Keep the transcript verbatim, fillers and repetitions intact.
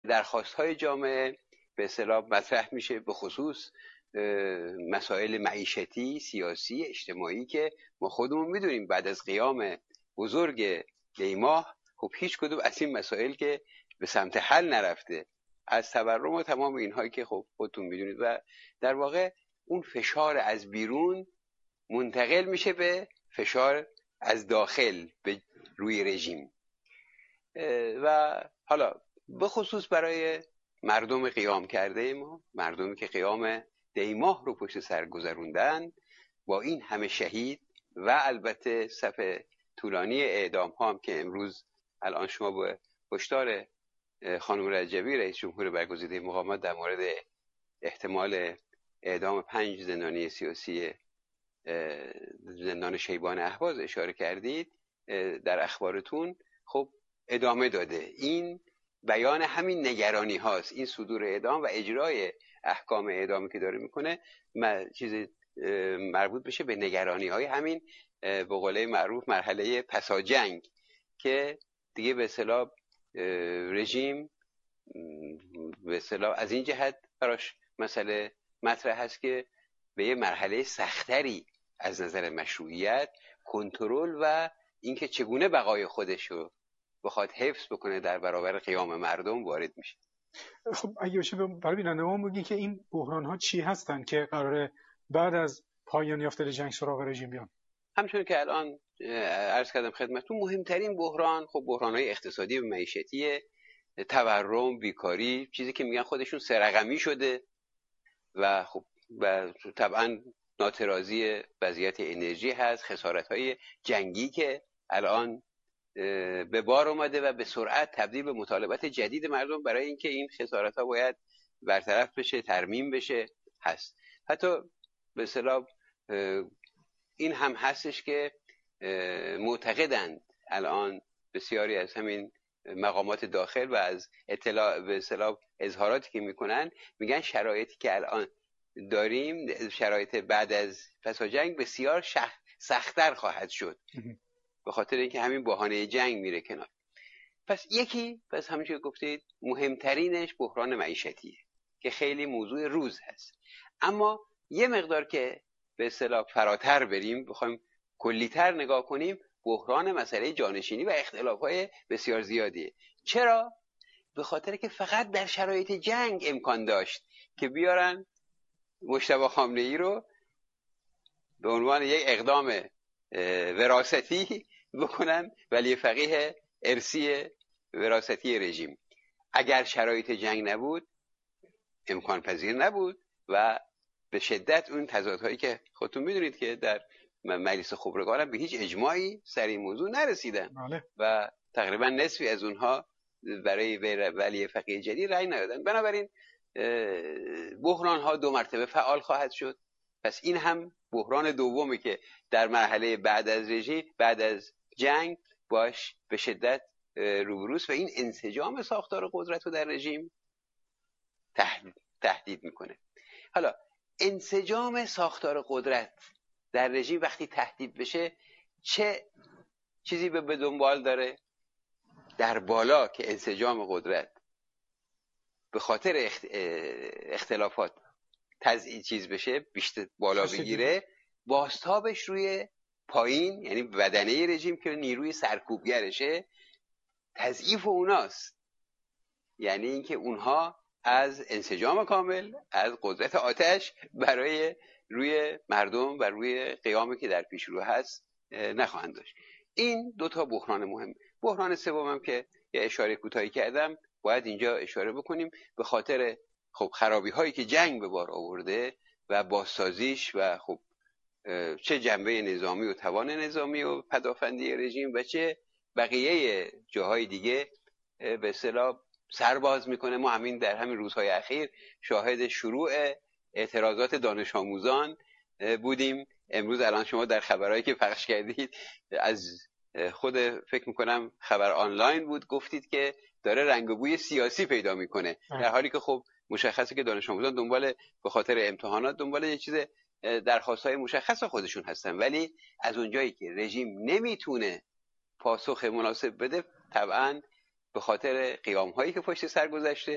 درخواست‌های جامعه به اصطلاح مطرح میشه، به خصوص مسائل معیشتی، سیاسی، اجتماعی که ما خودمون میدونیم بعد از قیام بزرگ دیماه خب هیچ کدوم از این مسائل که به سمت حل نرفته، از تورم و تمام اینهایی که خب خودتون میدونید، و در واقع اون فشار از بیرون منتقل میشه به فشار از داخل به روی رژیم. و حالا به خصوص برای مردم قیام کرده ما، مردمی که قیام دیماه رو پشت سر گذروندن با این همه شهید و البته صف طولانی اعدام ها هم که امروز الان شما با هشدار خانم رجبی رئیس جمهور برگزیده مقامات در مورد احتمال اعدام پنج زندانی سیاسی زندان شیبان اهواز اشاره کردید در اخبارتون، خب ادامه داده. این بیان همین نگرانی هاست، این صدور اعدام و اجرای احکام اعدامی که داره میکنه چیز مربوط بشه به نگرانی های همین به قوله معروف مرحله پسا جنگ که دیگه به اصطلاح رژیم به اصطلاح از این جهت براش مسئله مطرح هست که به یه مرحله سختری از نظر مشروعیت، کنترل و اینکه چگونه بقای خودشو بخواد حفظ بکنه در برابر قیام مردم وارد میشه. خب اگه بشه برای بیننده‌ها بگین که این بحران ها چی هستن که قراره بعد از پایان یافتن جنگ سراغ رژیم بیان؟ همچون که الان عرض کردم خدمتتون، مهمترین بحران خب بحران‌های اقتصادی و معیشتی، تورم، بیکاری، چیزی که میگن خودشون سه رقمی شده و خب و طبعا ناترازی وضعیت انرژی هست، خسارت‌های جنگی که الان به بار اومده و به سرعت تبدیل به مطالبات جدید مردم برای اینکه این خسارت‌ها باید برطرف بشه، ترمیم بشه هست. حتی به اصطلاح این هم هستش که معتقدند الان بسیاری از همین مقامات داخل و از اطلاع به اصطلاح اظهاراتی که میکنن، میگن شرایطی که الان داریم، شرایط بعد از پسا جنگ بسیار سخت‌تر خواهد شد به خاطر اینکه همین بحانه جنگ میره کنار. پس یکی پس همون که گفتید مهمترینش بحران معیشتیه که خیلی موضوع روز هست. اما یه مقدار که به اصطلاح فراتر بریم، بخوایم کلیتر نگاه کنیم، بحران مسئله جانشینی و اختلاف‌های بسیار زیادیه. چرا؟ به خاطر که فقط در شرایط جنگ امکان داشت که بیارن مجتبی خامنه‌ای رو به عنوان یک اقدام وراثتی بکنن ولی فقیه ارثی وراثتی رژیم. اگر شرایط جنگ نبود امکان پذیر نبود و به شدت اون تضادهایی که خودتون میدونید که در مجلس خبرگان هم به هیچ اجماعی سر این موضوع نرسیدن بله. و تقریبا نصفی از اونها برای ولی فقیه جدید رأی ندادن. بنابراین بحران ها دو مرتبه فعال خواهد شد. پس این هم بحران دومی که در مرحله بعد از رژیم، بعد از جنگ باش به شدت روبروست و این انسجام ساختار قدرت رو در رژیم تهدید میکنه. حالا انسجام ساختار قدرت در رژیم وقتی تهدید بشه چه چیزی به دنبال داره؟ در بالا که انسجام قدرت به خاطر اختلافات تضعیف چیز بشه، بیشتر بالا بگیره، بازتابش روی پایین یعنی بدنه رژیم که نیروی سرکوبگرشه تضعیف اوناست. یعنی اینکه اونها از انسجام کامل، از قدرت آتش برای روی مردم و روی قیامی که در پیش رو هست نخواهند داشت. این دوتا بحران مهم. بحران سومم که یه اشاره کوتاهی کردم باید اینجا اشاره بکنیم، به خاطر خب خرابی هایی که جنگ به بار آورده و بازسازیش و خب چه جنبه نظامی و توان نظامی و پدافندی رژیم و چه بقیه جاهای دیگه به اصطلاح سرباز میکنه. ما همین در همین روزهای اخیر شاهد شروع اعتراضات دانش آموزان بودیم. امروز الان شما در خبرهایی که پخش کردید از خود فکر میکنم خبر آنلاین بود گفتید که داره رنگ و بوی سیاسی پیدا میکنه، در حالی که خب مشخصه که دانش آموزان دنبال به خاطر امتحانات دنبال یه چیز درخواست‌های مشخص خودشون هستن، ولی از اونجایی که رژیم نمیتونه پاسخ مناسب بده طبعاً به خاطر قیام‌هایی که پشت سر گذشته